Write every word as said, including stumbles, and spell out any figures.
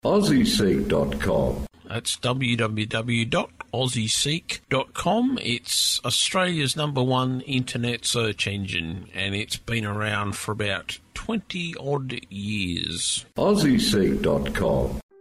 Aussie Seek dot com. That's w w w dot aussie seek dot com. It's Australia's number one internet search engine, and it's been around for about twenty odd years. Aussie Seek dot com.